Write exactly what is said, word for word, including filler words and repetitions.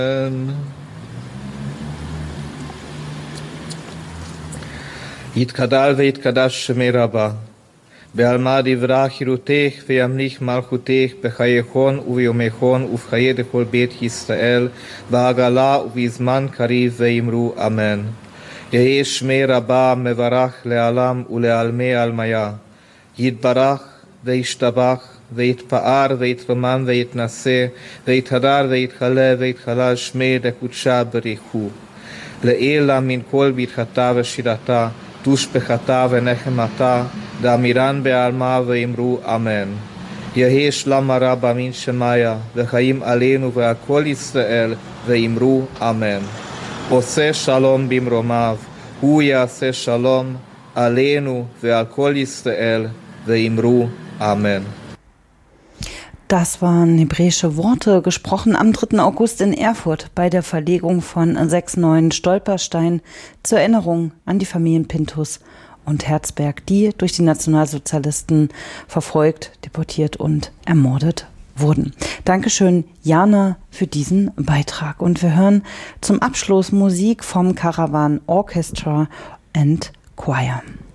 יתגדל ויתקדש שמי רבה, בעלמא דברה חירותך וימליך מלכותך בחייכון וביומכון ובחיי דכל בית ישראל בעגלה ובזמן קריב ואמרו אמן. יהי שמי רבה מברך לעלם ולעלמי עלמיה, יתברך וישתבח ויתפאר ויתרומם ויתנשא ויתהדר ויתחלה ויתחלל שמי דקודשה בריחו. לעילה מן כל בטחתה ושירתה תושבחתה ונחמתה דאמירן בעלמא ואמרו אמן. יהי שלום רבה מן שמיה וחיים עלינו ועל כל ישראל ואמרו אמן. עושה שלום במרומיו, הוא יעשה שלום עלינו ועל כל ישראל ואמרו amen. Das waren hebräische Worte, gesprochen am dritten August in Erfurt bei der Verlegung von sechs neuen Stolpersteinen zur Erinnerung an die Familien Pinthus und Herzberg, die durch die Nationalsozialisten verfolgt, deportiert und ermordet wurden. Dankeschön, Jana, für diesen Beitrag. Und wir hören zum Abschluss Musik vom Caravan Orchestra and Choir.